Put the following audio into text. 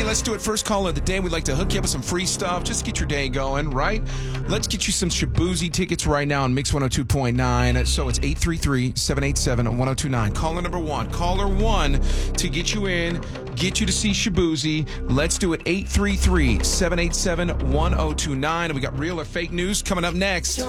let's do it. First caller of the day. We'd like to hook you up with some free stuff. Just get your day going, right? Let's get you some Shabuzi tickets right now on Mix 102.9. So it's 833-787-1029. Caller number one. Caller one to get you in, get you to see Shabuzi. Let's do it. 833-787-1029. And we got real or fake news coming up next.